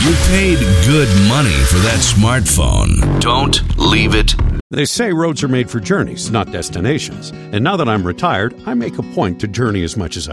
You paid good money for that smartphone. Don't leave it. They say roads are made for journeys, not destinations. And now that I'm retired, I make a point to journey as much as